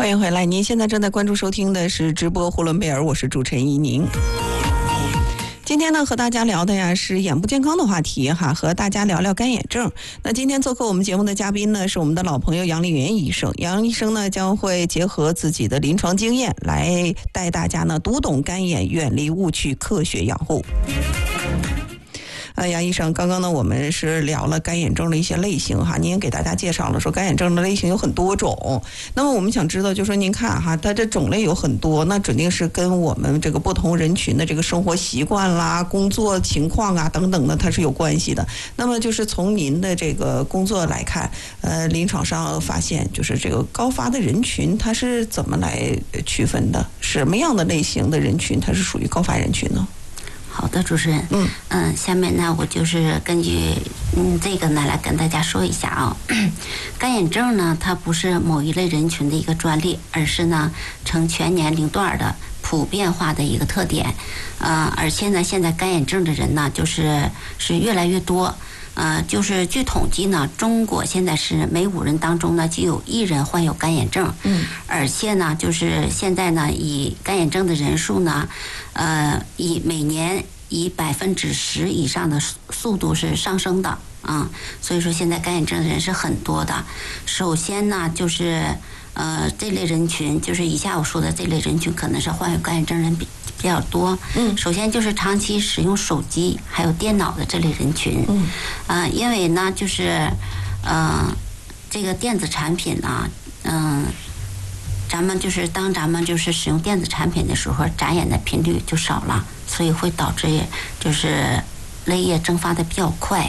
欢迎回来，您现在正在关注收听的是直播呼伦贝尔，我是主持人依宁。今天呢，和大家聊的呀是眼部健康的话题哈，和大家聊聊干眼症。那今天做客我们节目的嘉宾呢，是我们的老朋友杨丽媛医生。杨医生呢，将会结合自己的临床经验，来带大家呢读懂干眼，远离误区，科学养护。杨医生，刚刚呢我们是聊了干眼症的一些类型哈，您也给大家介绍了说干眼症的类型有很多种。那么我们想知道，就说您看哈，它这种类有很多，那准定是跟我们这个不同人群的这个生活习惯啦、工作情况啊等等的，它是有关系的。那么就是从您的这个工作来看，临床上发现就是这个高发的人群，它是怎么来区分的？什么样的类型的人群它是属于高发人群呢？ 好的，主持人。下面呢，我就是根据这个呢来跟大家说一下啊。干眼症呢，它不是某一类人群的一个专利，而是呢呈全年龄段的普遍化的一个特点。而且呢，现在干眼症的人呢，是越来越多。就是据统计呢，中国现在是每5人当中呢就有1人患有干眼症。而且呢，就是现在呢，以干眼症的人数呢，以每年以10%以上的速度是上升的啊。所以说现在干眼症的人是很多的。首先呢，就是这类人群，就是以下我说的这类人群，可能是患有干眼症人比较多。首先就是长期使用手机还有电脑的这类人群。因为呢，就是这个电子产品呢，咱们就是使用电子产品的时候，眨眼的频率就少了，所以会导致就是泪液蒸发的比较快。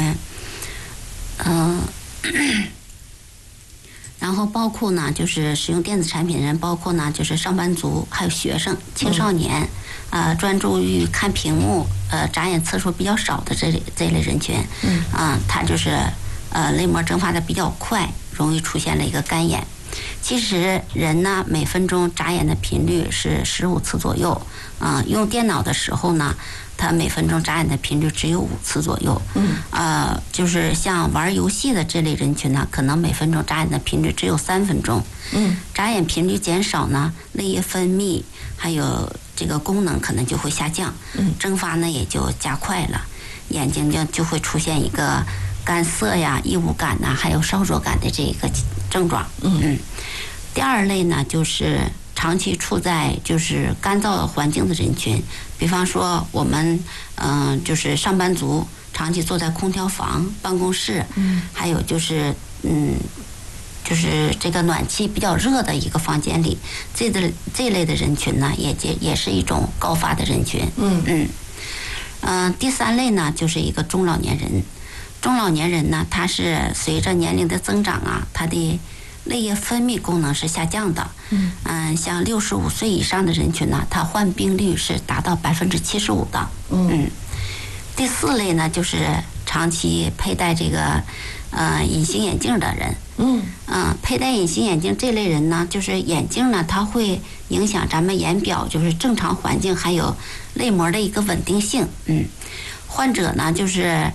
然后包括呢，就是使用电子产品的人，包括呢就是上班族，还有学生、青少年，专注于看屏幕，眨眼次数比较少的这类人群。他就是泪膜蒸发的比较快，容易出现了一个干眼。其实人呢，每分钟眨眼的频率是15次左右。用电脑的时候呢，它每分钟眨眼的频率只有5次左右。就是像玩游戏的这类人群呢，可能每分钟眨眼的频率只有3分钟。眨眼频率减少呢，泪液分泌还有这个功能可能就会下降，蒸发呢也就加快了，眼睛就会出现一个干涩呀、异物感呐，还有烧灼感的这个症状。第二类呢，就是长期处在就是干燥环境的人群，比方说我们就是上班族长期坐在空调房、办公室，还有就是就是这个暖气比较热的一个房间里，这类的人群呢，也是一种高发的人群。第3类呢，就是一个中老年人。中老年人呢，他是随着年龄的增长啊，他的泪液分泌功能是下降的。像65岁以上的人群呢，他患病率是达到75%的。第4类呢，就是长期佩戴这个隐形眼镜的人。佩戴隐形眼镜这类人呢，就是眼镜呢，它会影响咱们眼表就是正常环境还有泪膜的一个稳定性。患者呢，就是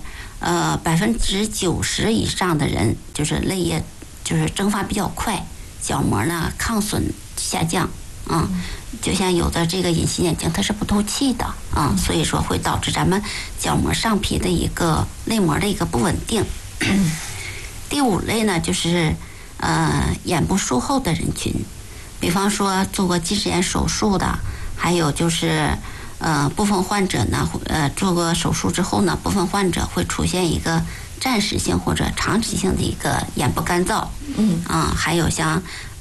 90%以上的人就是泪液就是蒸发比较快，角膜呢抗损下降。就像有的这个隐形眼镜它是不透气的所以说会导致咱们角膜上皮的一个泪膜的一个不稳定。第5类呢，就是眼部术后的人群，比方说做过近视眼手术的，还有就是部分患者呢，做过手术之后呢，部分患者会出现一个暂时性或者长期性的一个眼部干燥。还有像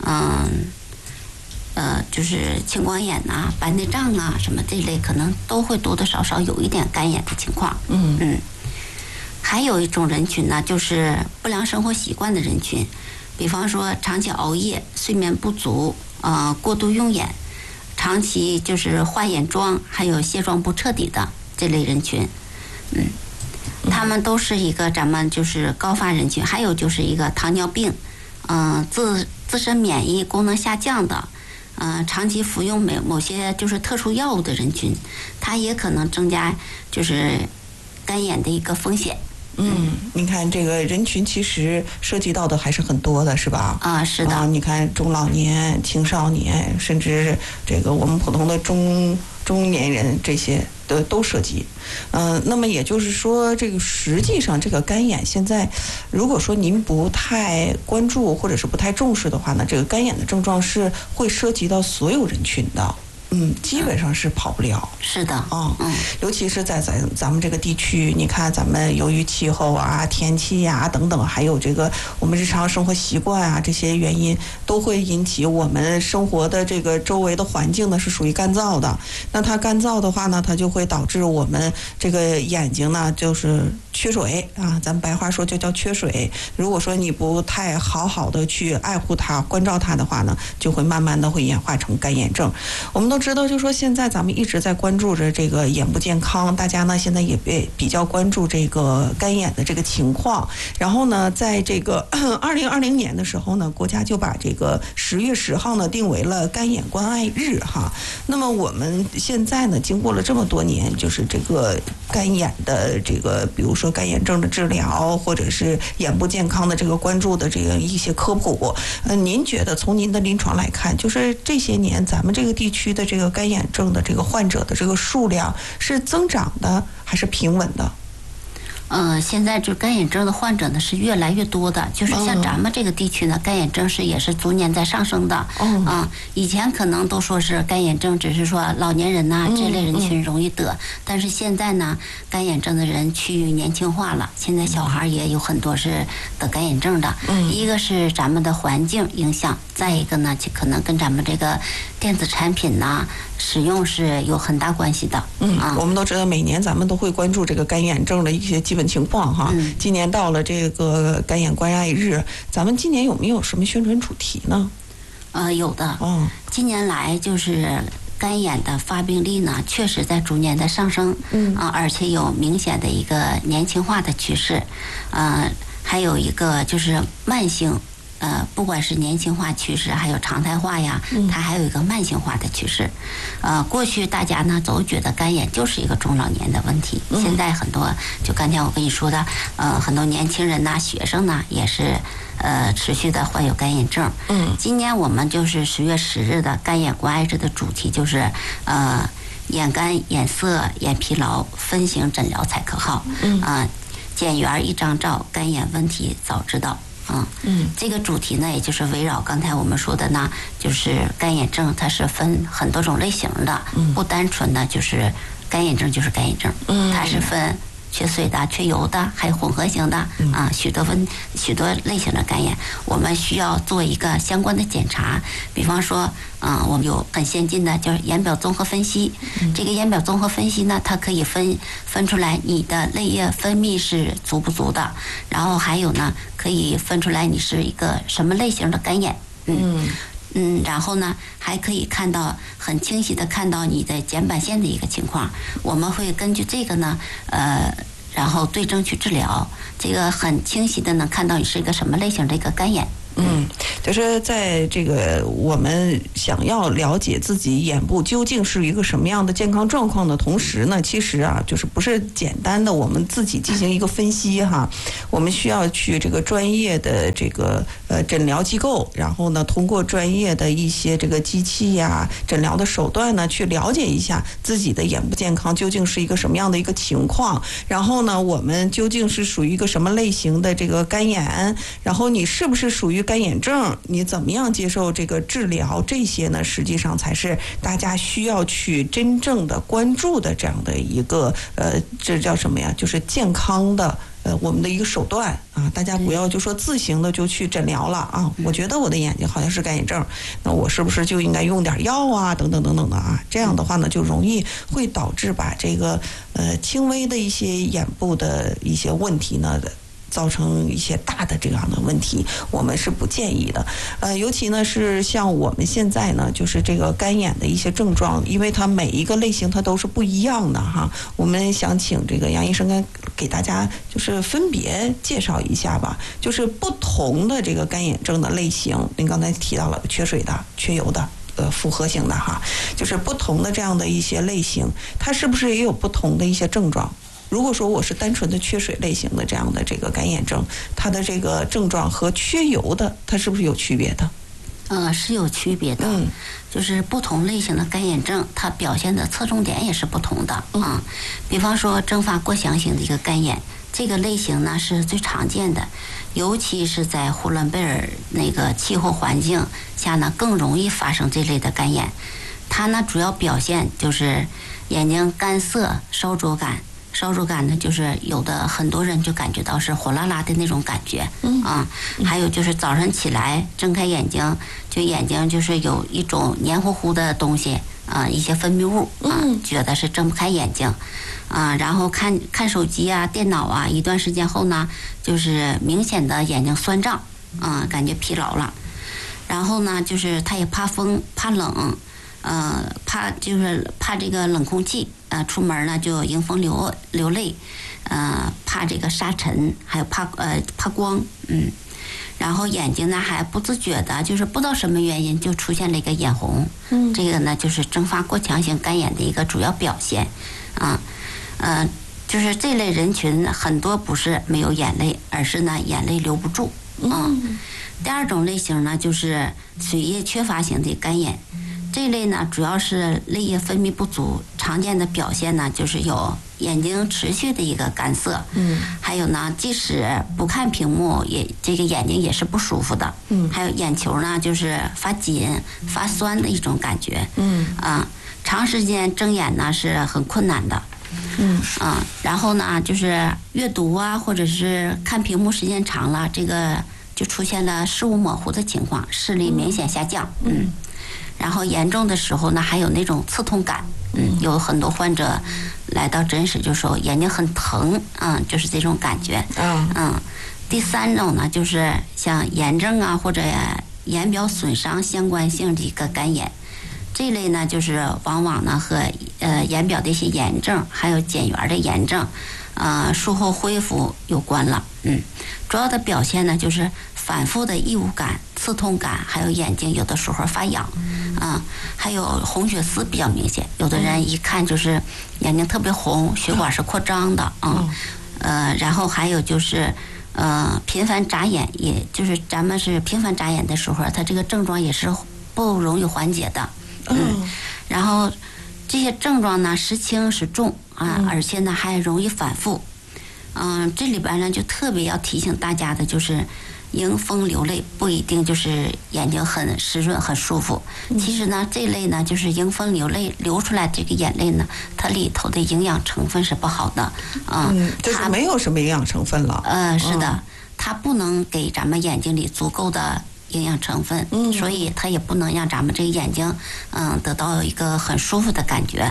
就是青光眼呐、白内障啊什么这类，可能都会多多少少有一点干眼的情况。还有一种人群呢，就是不良生活习惯的人群，比方说长期熬夜、睡眠不足、过度用眼、长期就是化眼妆，还有卸妆不彻底的这类人群。他们都是一个咱们就是高发人群。还有就是一个糖尿病，自身免疫功能下降的，长期服用某些就是特殊药物的人群，它也可能增加就是干眼的一个风险。 你看这个人群其实涉及到的还是很多的，是吧？ 啊，是的。 你看中老年、青少年，甚至这个我们普通的中年人，这些都涉及。那么也就是说，这个实际上这个干眼现在，如果说您不太关注或者是不太重视的话呢，这个干眼的症状是会涉及到所有人群的。基本上是跑不了。 是的， 尤其是在咱们这个地区，你看咱们由于气候啊、天气呀、等等，还有这个我们日常生活习惯啊，这些原因都会引起我们生活的这个周围的环境呢是属于干燥的。那它干燥的话呢，它就会导致我们这个眼睛呢就是缺水啊，咱们白话说就叫缺水。如果说你不太好的去爱护它、关照它的话呢，就会慢慢的会演化成干眼症。我们都知道，就说现在咱们一直在关注着这个眼部健康，大家呢现在也比较关注这个干眼的这个情况。然后呢，在这个2020年的时候呢，国家就把这个10月10号呢定为了干眼关爱日哈。那么我们现在呢，经过了这么多年，就是这个干眼的这个，比如说干眼症的治疗，或者是眼部健康的这个关注的这个一些科普，您觉得从您的临床来看，就是这些年咱们这个地区的这个干眼症的这个患者的这个数量是增长的还是平稳的？ 现在就干眼症的患者呢是越来越多的，就是像咱们这个地区呢，干眼症也是逐年在上升的。以前可能都说是干眼症，只是说老年人呐这类人群容易得，但是现在呢，干眼症的人趋于年轻化了，现在小孩也有很多是得干眼症的。一个是咱们的环境影响，再一个呢，就可能跟咱们这个电子产品呐使用是有很大关系的。 我们都知道每年咱们都会关注这个干眼症的一些基本情况哈。今年到了这个干眼关爱日，咱们今年有没有什么宣传主题呢？ 有的。今年来就是干眼的发病率呢，确实在逐年的上升。而且有明显的一个年轻化的趋势。还有一个就是慢性。不管是年轻化趋势，还有常态化呀，它还有一个慢性化的趋势。过去大家呢总觉得干眼就是一个中老年的问题，现在很多就刚才我跟你说的，很多年轻人呐、学生呐也是持续的患有干眼症。今年我们就是10月10日的干眼关爱日的主题就是眼干、眼涩、眼疲劳分型诊疗采客号。检员一张照，干眼问题早知道。这个主题呢，也就是围绕刚才我们说的呢，就是干眼症，它是分很多种类型的，不单纯的就是干眼症就是干眼症，它是分缺水的、缺油的，还有混合型的许多类型的干眼，我们需要做一个相关的检查。比方说，我们有很先进的就是眼表综合分析。这个眼表综合分析呢，它可以分出来你的泪液分泌是足不足的，然后还有呢，可以分出来你是一个什么类型的干眼。然后呢，还可以看到很清晰的看到你的睑板腺的一个情况。我们会根据这个呢，然后对症去治疗。这个很清晰的能看到你是一个什么类型的一个干眼。 就是在这个我们想要了解自己眼部究竟是一个什么样的健康状况的同时呢，其实就是不是简单的我们自己进行一个分析哈，我们需要去这个专业的这个诊疗机构，然后呢通过专业的一些这个机器呀、诊疗的手段呢，去了解一下自己的眼部健康究竟是一个什么样的一个情况，然后呢我们究竟是属于一个什么类型的这个干眼，然后你是不是属于干眼症，你怎么样接受这个治疗，这些呢实际上才是大家需要去真正的关注的这样的一个这叫什么呀，就是健康的我们的一个手段大家不要就说自行的就去诊疗了我觉得我的眼睛好像是干眼症，那我是不是就应该用点药等等等等的这样的话呢就容易会导致把这个轻微的一些眼部的一些问题呢造成一些大的这样的问题，我们是不建议的。尤其呢是像我们现在呢，就是这个干眼的一些症状，因为它每一个类型它都是不一样的哈。我们想请这个杨医生给大家就是分别介绍一下吧，就是不同的这个干眼症的类型。您刚才提到了缺水的、缺油的。复合型的哈，就是不同的这样的一些类型，它是不是也有不同的一些症状？ 如果说我是单纯的缺水类型的这样的这个干眼症，它的这个症状和缺油的，它是不是有区别的？ 是有区别的，就是不同类型的干眼症，它表现的侧重点也是不同的啊。比方说蒸发过强型的一个干眼，这个类型呢是最常见的，尤其是在呼伦贝尔那个气候环境下呢，更容易发生这类的干眼。它呢主要表现就是眼睛干涩、烧灼感。烧灼感呢，就是有的很多人就感觉到是火辣辣的那种感觉，还有就是早上起来睁开眼睛，就眼睛就是有一种黏糊糊的东西一些分泌物觉得是睁不开眼睛然后看手机啊、电脑啊，一段时间后呢，就是明显的眼睛酸胀感觉疲劳了，然后呢，就是他也怕风、怕冷。怕这个冷空气，出门呢就迎风流泪，怕这个沙尘，还有怕光，然后眼睛呢还不自觉的，就是不知道什么原因就出现了一个眼红，这个呢就是蒸发过强型干眼的一个主要表现，就是这类人群很多不是没有眼泪，而是呢眼泪留不住，第二种类型呢就是水液缺乏型的干眼。这类呢，主要是泪液分泌不足，常见的表现呢，就是有眼睛持续的一个干涩，还有呢，即使不看屏幕，这个眼睛也是不舒服的，还有眼球呢，就是发紧、发酸的一种感觉，长时间睁眼呢是很困难的，然后呢，就是阅读啊，或者是看屏幕时间长了，这个就出现了视物模糊的情况，视力明显下降，然后严重的时候呢，还有那种刺痛感，有很多患者来到诊室就说眼睛很疼，就是这种感觉，第三种呢，就是像炎症啊或者眼表损伤相关性的一个干眼，这类呢就是往往呢和眼表的一些炎症，还有睑缘的炎症，术后恢复有关了，主要的表现呢就是反复的异物感、刺痛感，还有眼睛有的时候发痒，还有红血丝比较明显，有的人一看就是眼睛特别红，血管是扩张的然后还有就是频繁眨眼，也就是咱们是频繁眨眼的时候，它这个症状也是不容易缓解的，然后这些症状呢时轻时重而且呢还容易反复，这里边呢就特别要提醒大家的就是迎风流泪不一定就是眼睛很湿润很舒服，其实呢这类呢就是迎风流泪流出来这个眼泪呢，它里头的营养成分是不好的就是没有什么营养成分了， 是的，它不能给咱们眼睛里足够的营养成分，所以它也不能让咱们这个眼睛得到一个很舒服的感觉，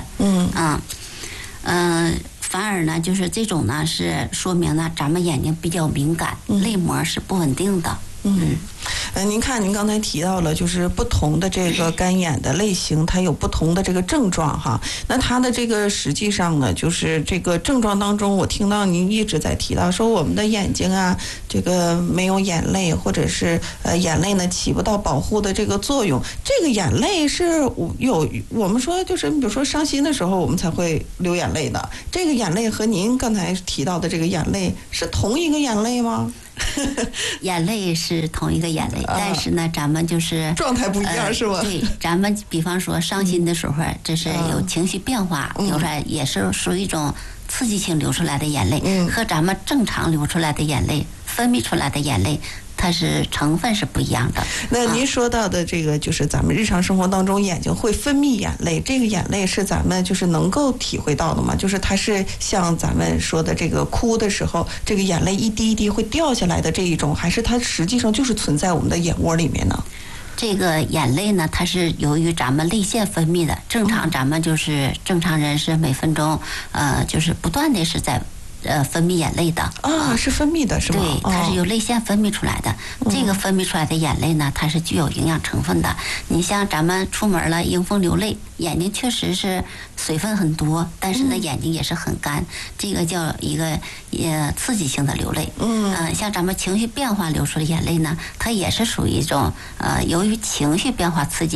反而呢，就是这种呢，是说明呢，咱们眼睛比较敏感，泪膜是不稳定的。 您看，您刚才提到了，就是不同的这个干眼的类型，它有不同的这个症状哈。那它的这个实际上呢，就是这个症状当中，我听到您一直在提到说，我们的眼睛啊，这个没有眼泪，或者是眼泪呢起不到保护的这个作用。这个眼泪是我们说就是比如说伤心的时候我们才会流眼泪的，这个眼泪和您刚才提到的这个眼泪是同一个眼泪吗？ 眼泪是同一个眼泪，但是呢，咱们就是状态不一样，是吗？ 对，咱们比方说伤心的时候，这是有情绪变化流出来，也是属于一种刺激性流出来的眼泪，和咱们正常流出来的眼泪、分泌出来的眼泪，它是成分是不一样的。 那您说到的这个，就是咱们日常生活当中眼睛会分泌眼泪，这个眼泪是咱们就是能够体会到的吗？就是它是像咱们说的这个哭的时候，这个眼泪一滴一滴会掉下来的这一种，还是它实际上就是存在我们的眼窝里面呢？ 这个眼泪呢，它是由于咱们泪腺分泌的，正常咱们就是正常人是每分钟就是不断的是在分泌眼泪的是分泌的是吗？ 对，它是由泪腺分泌出来的。这个分泌出来的眼泪呢，它是具有营养成分的。你像咱们出门了迎风流泪，眼睛确实是水分很多，但是呢眼睛也是很干，这个叫一个刺激性的流泪。像咱们情绪变化流出的眼泪呢，它也是属于一种由于情绪变化刺激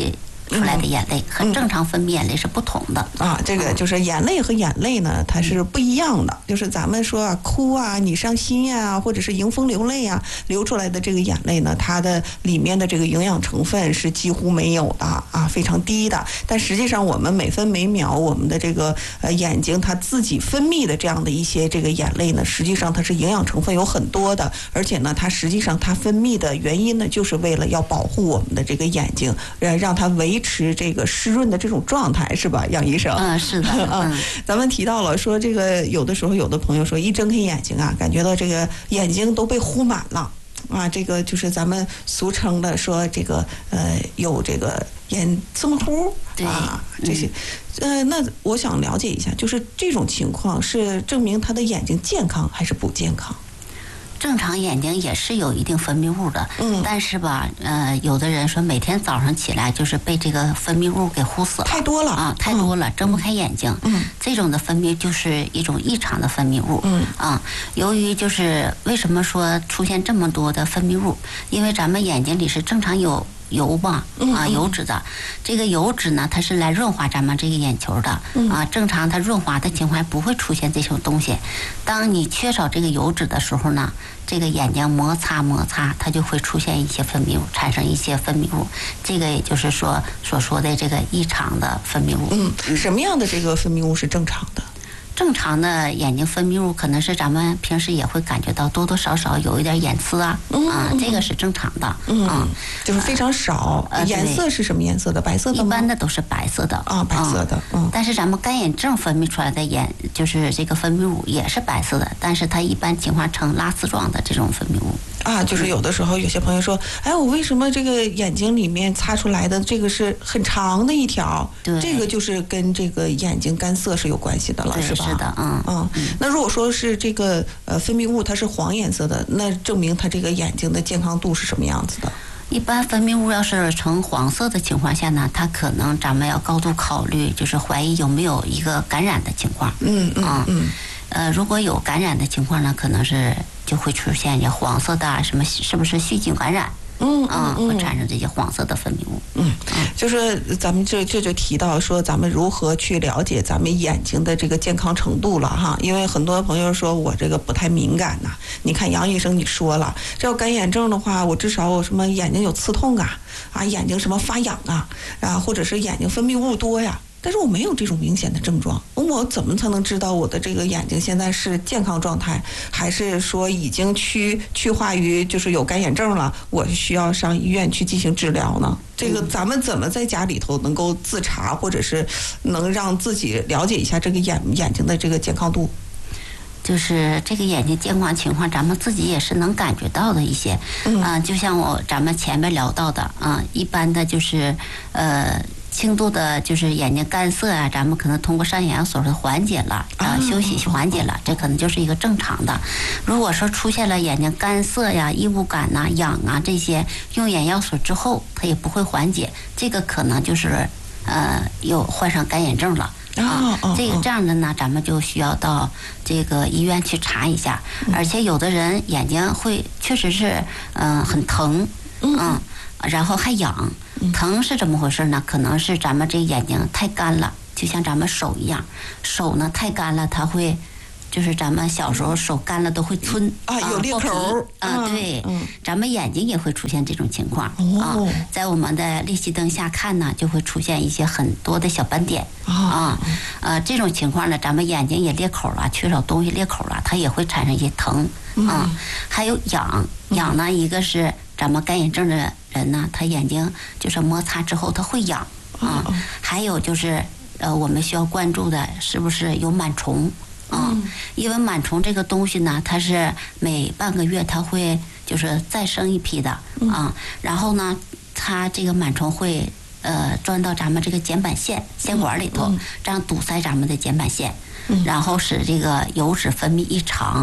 出来的眼泪，和正常分泌眼泪是不同的。 这个就是眼泪和眼泪呢，它是不一样的。就是咱们说哭啊，你伤心呀，或者是迎风流泪啊，流出来的这个眼泪呢，它的里面的这个营养成分是几乎没有的非常低的。但实际上，我们每分每秒，我们的这个眼睛它自己分泌的这样的一些这个眼泪呢，实际上它是营养成分有很多的，而且呢，它实际上它分泌的原因呢，就是为了要保护我们的这个眼睛，让它维持这个湿润的这种状态，是吧，杨医生？ 是的。 咱们提到了说这个，有的时候有的朋友说一睁开眼睛感觉到这个眼睛都被糊满了这个就是咱们俗称的说这个有这个眼字母糊这些那我想了解一下，就是这种情况是证明他的眼睛健康还是不健康？ 正常眼睛也是有一定分泌物的，但是吧，有的人说每天早上起来就是被这个分泌物给呼死了， 太多了太多了，睁不开眼睛。这种的分泌就是一种异常的分泌物。由于就是为什么说出现这么多的分泌物？因为咱们眼睛里是正常有油吧，油脂的，这个油脂呢，它是来润滑咱们这个眼球的，正常它润滑的情况不会出现这种东西。当你缺少这个油脂的时候呢，这个眼睛摩擦，它就会出现一些分泌物，产生一些分泌物，这个也就是说所说的这个异常的分泌物。 什么样的这个分泌物是正常的？ 正常的眼睛分泌物可能是咱们平时也会感觉到多多少少有一点眼刺这个是正常的。 就是非常少。颜色是什么颜色的？白色的吗？ 一般的都是白色的白色的。 但是咱们干眼症分泌出来的就是这个分泌物也是白色的，但是它一般情况呈拉丝状的这种分泌物。 就是有的时候有些朋友说，我为什么这个眼睛里面擦出来的这个是很长的一条？ 对， 这个就是跟这个眼睛干涩是有关系的了，是吧？ 是的， 那如果说是这个分泌物它是黄颜色的，那证明它这个眼睛的健康度是什么样子的？ 一般分泌物要是呈黄色的情况下呢，它可能咱们要高度考虑，就是怀疑有没有一个感染的情况。如果有感染的情况呢，可能是就会出现这黄色的什么，是不是细菌感染？会产生这些黄色的分泌物。 就是咱们这就提到说，咱们如何去了解咱们眼睛的这个健康程度了哈。因为很多朋友说我这个不太敏感呐，你看杨医生你说了，这要干眼症的话，我至少我什么眼睛有刺痛眼睛什么发痒或者是眼睛分泌物多呀。但是我没有这种明显的症状，我怎么才能知道我的这个眼睛现在是健康状态，还是说已经趋化于就是有干眼症了，我需要上医院去进行治疗呢？这个咱们怎么在家里头能够自查，或者是能让自己了解一下这个眼睛的这个健康度？ 就是这个眼睛健康情况，咱们自己也是能感觉到的一些。就像咱们前面聊到的一般的就是轻度的就是眼睛干涩咱们可能通过上眼药水的缓解了休息缓解了，这可能就是一个正常的。如果说出现了眼睛干涩异物感痒这些，用眼药水之后它也不会缓解，这个可能就是有患上干眼症了。这样的呢，咱们就需要到这个医院去查一下。而且有的人眼睛会确实是很疼，然后还痒。疼是怎么回事呢？可能是咱们这眼睛太干了，就像咱们手一样，手呢太干了，它会就是咱们小时候手干了都会皴有裂口对，咱们眼睛也会出现这种情况在我们的栎烯灯下看呢，就会出现一些很多的小斑点这种情况呢，咱们眼睛也裂口了，缺少东西裂口了，它也会产生一些疼还有痒呢，一个是咱们干眼症的人呢，他眼睛就是摩擦之后他会痒还有就是我们需要关注的是不是有螨虫因为螨虫这个东西呢，它是每半个月它会就是再生一批的然后呢，它这个螨虫会钻到咱们这个睑板腺管里头，这样堵塞咱们的睑板腺然后使这个油脂分泌异常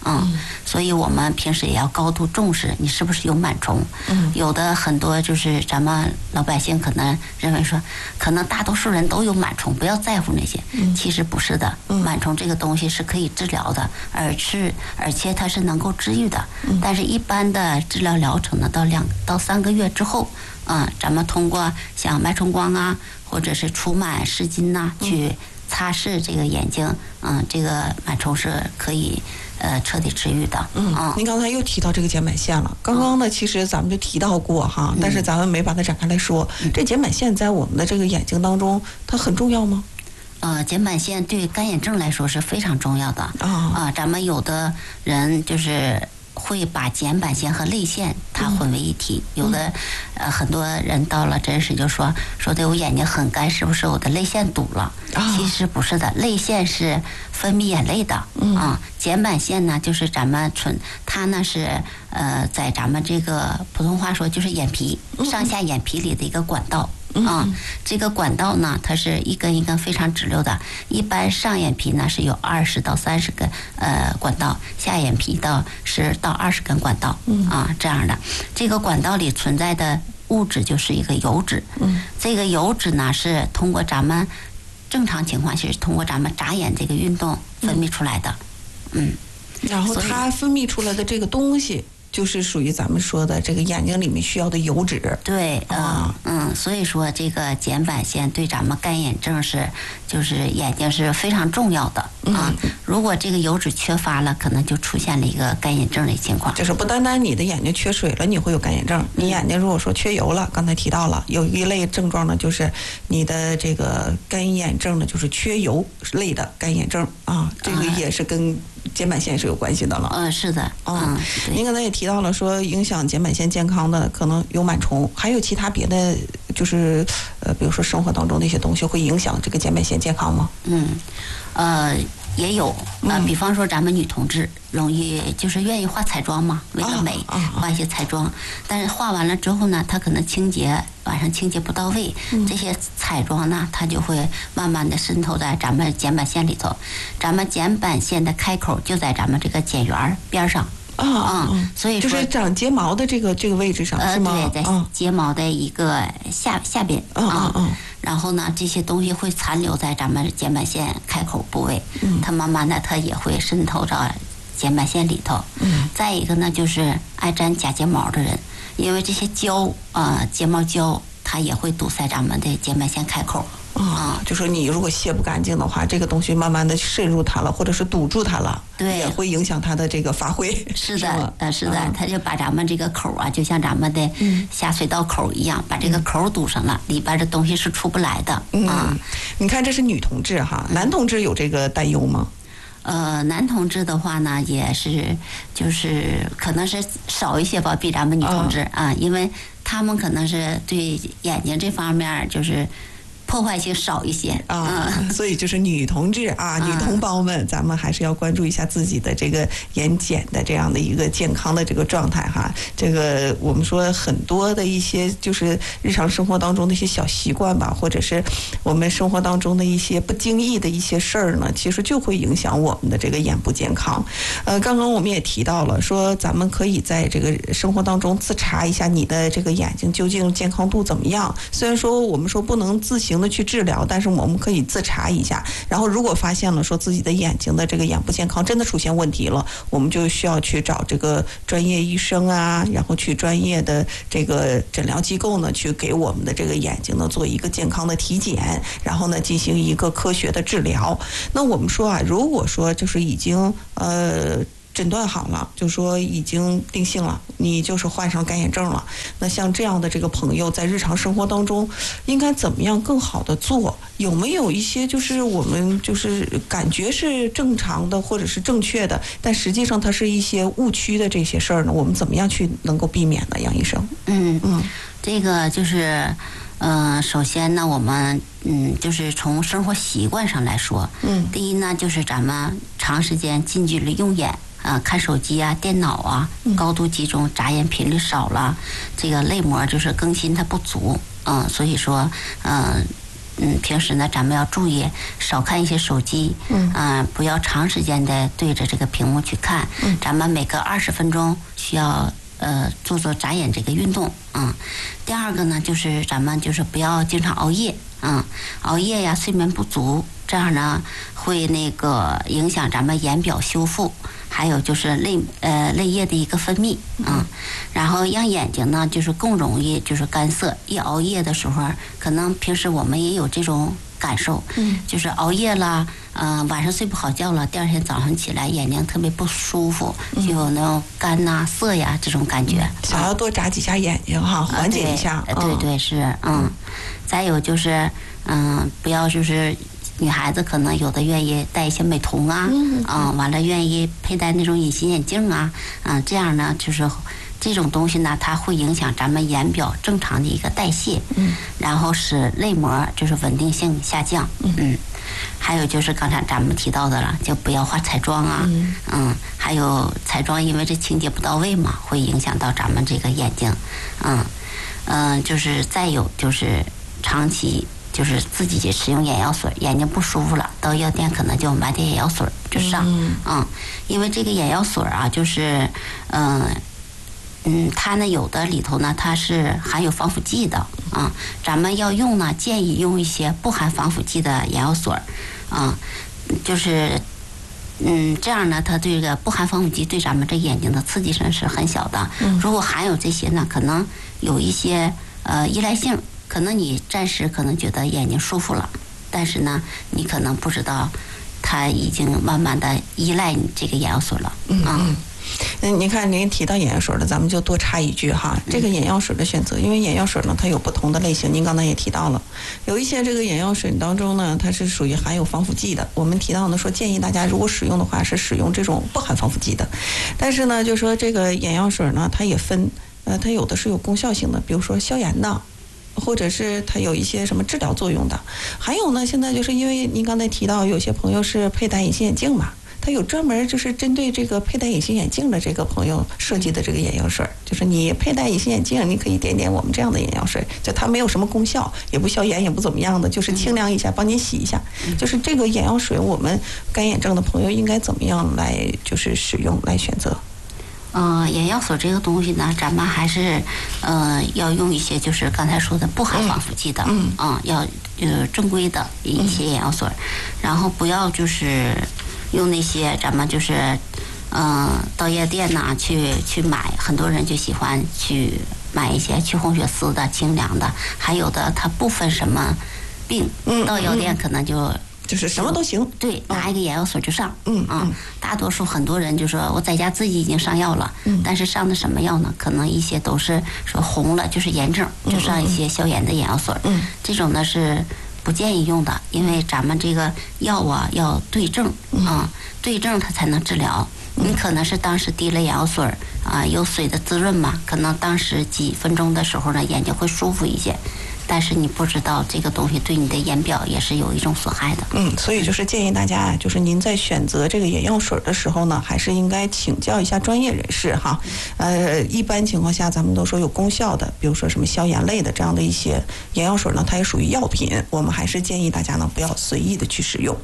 所以我们平时也要高度重视你是不是有螨虫。有的很多就是咱们老百姓可能认为说，可能大多数人都有螨虫，不要在乎那些。其实不是的，螨虫这个东西是可以治疗的，而且它是能够治愈的。但是一般的治疗疗程呢，到2到3个月之后，咱们通过像脉冲光啊，或者是除螨湿巾呐，去擦拭这个眼睛，这个螨虫是可以彻底治愈的。 您刚才又提到这个睑板腺了，刚刚呢其实咱们就提到过哈，但是咱们没把它展开来说。这睑板腺在我们的这个眼睛当中，它很重要吗？ 睑板腺对干眼症来说是非常重要的。咱们有的人就是会把睑板腺和泪腺它混为一体。有的很多人到了诊室就说的我眼睛很干，是不是我的泪腺堵了？其实不是的，泪腺是分泌眼泪的。睑板腺呢就是咱们它呢是在咱们这个普通话说就是眼皮上下眼皮里的一个管道。这个管道呢，它是一根一根非常直溜的。一般上眼皮呢是有20到30根管道，下眼皮10到20根管道。这样的。这个管道里存在的物质就是一个油脂。这个油脂呢是通过咱们正常情况是通过咱们眨眼这个运动分泌出来的。 然后它分泌出来的这个东西，就是属于咱们说的这个眼睛里面需要的油脂。 对，所以说这个睑板腺对咱们干眼症就是眼睛是非常重要的。如果这个油脂缺乏了，可能就出现了一个干眼症的情况。 就是不单单你的眼睛缺水了，你会有干眼症。你眼睛如果说缺油了，刚才提到了有一类症状呢，就是你的这个干眼症呢，就是缺油类的干眼症啊，这个也是跟睑板腺是有关系的了。 是的。 您刚才也提到了说影响睑板腺健康的可能有螨虫，还有其他别的就是比如说生活当中的一些东西会影响这个睑板腺健康吗？ 也有。比方说咱们女同志容易就是愿意化彩妆嘛，为了美化一些彩妆，但是化完了之后呢，她可能晚上清洁不到位，这些彩妆呢它就会慢慢的渗透在咱们睑板腺里头。咱们睑板腺的开口就在咱们这个睑缘边上。所以说就是长睫毛的这个位置上是吗？ 对，在睫毛的一个下边。然后呢，这些东西会残留在咱们睑板腺开口部位，它慢慢的它也会渗透到睑板腺里头。再一个呢，就是爱粘假睫毛的人，因为这些睫毛胶它也会堵塞咱们的睑板腺开口。 就说你如果卸不干净的话，这个东西慢慢的渗入它了，或者是堵住它了， 对， 也会影响它的这个发挥。 是的，它就把咱们这个口啊，就像咱们的下水道口一样，把这个口堵上了，里边的东西是出不来的。 你看这是女同志哈，男同志有这个担忧吗？ 男同志的话呢，也是就是可能是少一些吧，比咱们女同志因为他们可能是对眼睛这方面就是破坏性少一些所以就是女同志女同胞们，咱们还是要关注一下自己的这个眼睑的这样的一个健康的这个状态哈。这个我们说很多的一些就是日常生活当中的一些小习惯吧，或者是我们生活当中的一些不经意的一些事儿呢，其实就会影响我们的这个眼部健康。刚刚我们也提到了说，咱们可以在这个生活当中自查一下你的这个眼睛究竟健康度怎么样。虽然说我们说不能自行的去治疗，但是我们可以自查一下。然后如果发现了说自己的眼睛的这个眼部健康真的出现问题了，我们就需要去找这个专业医生然后去专业的这个诊疗机构呢，去给我们的这个眼睛呢做一个健康的体检，然后呢进行一个科学的治疗。那我们说如果说就是已经诊断好了，就说已经定性了，你就是患上干眼症了。那像这样的这个朋友，在日常生活当中，应该怎么样更好的做？有没有一些就是我们就是感觉是正常的或者是正确的，但实际上它是一些误区的这些事儿呢？我们怎么样去能够避免呢？杨医生？ 这个就是首先呢，我们就是从生活习惯上来说，第一呢，就是咱们长时间近距离用眼。看手机电脑高度集中，眨眼频率少了，这个泪膜就是更新它不足，所以说平时呢，咱们要注意少看一些手机，不要长时间的对着这个屏幕去看。咱们每隔20分钟需要做做眨眼这个运动。第二个呢，就是咱们就是不要经常熬夜，熬夜呀，睡眠不足，这样呢会那个影响咱们眼表修复。还有就是泪液的一个分泌，然后让眼睛呢就是更容易就是干涩。一熬夜的时候，可能平时我们也有这种感受，就是熬夜了，晚上睡不好觉了，第二天早上起来眼睛特别不舒服，就有那种干呐、涩呀这种感觉。 想要多眨几下眼睛哈，缓解一下。 对，是。再有就是，不要就是。女孩子可能有的愿意戴一些美瞳啊，完了愿意佩戴那种隐形眼镜啊，这样呢就是这种东西呢，它会影响咱们眼表正常的一个代谢，然后使泪膜就是稳定性下降，还有就是刚才咱们提到的了，就不要化彩妆啊，还有彩妆因为这清洁不到位嘛，会影响到咱们这个眼睛，就是再有就是长期。就是自己使用眼药水，眼睛不舒服了，到药店可能就买点眼药水就上，因为这个眼药水啊，就是，它呢有的里头呢它是含有防腐剂的啊，咱们要用呢建议用一些不含防腐剂的眼药水，就是，这样呢它这个不含防腐剂对咱们这眼睛的刺激性是很小的，如果含有这些呢，可能有一些依赖性。可能你暂时可能觉得眼睛舒服了，但是呢，你可能不知道，它已经慢慢的依赖你这个眼药水了。 您看您提到眼药水了，咱们就多插一句哈，这个眼药水的选择，因为眼药水呢它有不同的类型，您刚才也提到了，有一些这个眼药水当中呢，它是属于含有防腐剂的。我们提到呢说建议大家如果使用的话是使用这种不含防腐剂的，但是呢就说这个眼药水呢它也分，它有的是有功效性的，比如说消炎的。或者是它有一些什么治疗作用的，还有呢，现在就是因为您刚才提到有些朋友是佩戴隐形眼镜嘛，它有专门就是针对这个佩戴隐形眼镜的这个朋友设计的这个眼药水，就是你佩戴隐形眼镜，你可以点点我们这样的眼药水，就它没有什么功效，也不消炎，也不怎么样的，就是清凉一下，帮你洗一下。就是这个眼药水，我们干眼症的朋友应该怎么样来就是使用来选择？ 眼药水这个东西呢，咱们还是要用一些就是刚才说的不含防腐剂的，要正规的一些眼药水，然后不要就是用那些咱们就是到药店呐去买，很多人就喜欢去买一些去红血丝的、清凉的，还有的它不分什么病，到药店可能就是什么都行，对，拿一个眼药水就上，大多数很多人就说我在家自己已经上药了，但是上的什么药呢？可能一些都是说红了就是炎症，就上一些消炎的眼药水，这种呢是不建议用的，因为咱们这个药啊要对症，对症它才能治疗。你可能是当时滴了眼药水有水的滋润嘛，可能当时几分钟的时候呢，眼睛会舒服一些。但是你不知道这个东西对你的眼表也是有一种损害的。 所以就是建议大家，就是您在选择这个眼药水的时候呢，还是应该请教一下专业人士哈。一般情况下，咱们都说有功效的，比如说什么消炎类的这样的一些眼药水呢，它也属于药品，我们还是建议大家呢不要随意的去使用。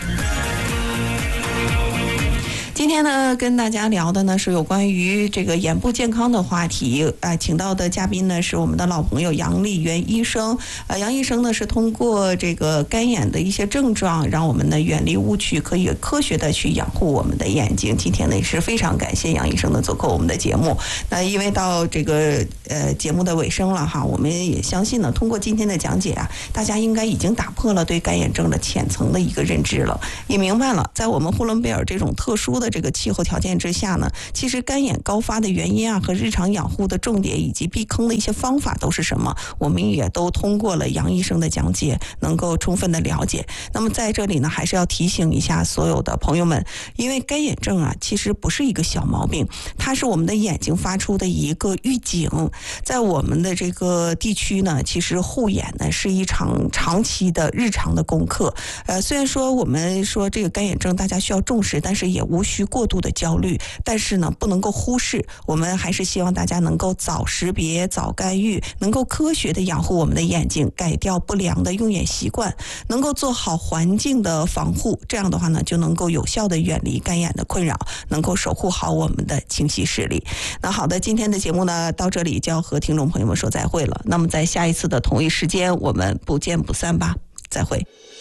今天呢，跟大家聊的呢是有关于这个眼部健康的话题。请到的嘉宾呢是我们的老朋友杨丽媛医生。杨医生呢是通过这个干眼的一些症状，让我们呢远离误区，可以科学的去养护我们的眼睛。今天呢也是非常感谢杨医生的做客我们的节目。那因为到这个节目的尾声了哈，我们也相信呢，通过今天的讲解啊，大家应该已经打破了对干眼症的浅层的一个认知了，也明白了，在我们呼伦贝尔这种特殊的这个气候条件之下呢，其实干眼高发的原因啊和日常养护的重点以及避坑的一些方法都是什么，我们也都通过了杨医生的讲解能够充分的了解。那么在这里呢，还是要提醒一下所有的朋友们，因为干眼症啊其实不是一个小毛病，它是我们的眼睛发出的一个预警。在我们的这个地区呢，其实护眼呢是一场长期的日常的功课。虽然说我们说这个干眼症大家需要重视，但是也无需过度的焦虑，但是呢，不能够忽视，我们还是希望大家能够早识别、早干预，能够科学的养护我们的眼睛，改掉不良的用眼习惯，能够做好环境的防护，这样的话呢，就能够有效的远离干眼的困扰，能够守护好我们的清晰视力。那好的，今天的节目呢，到这里就要和听众朋友们说再会了。那么在下一次的同一时间，我们不见不散吧，再会。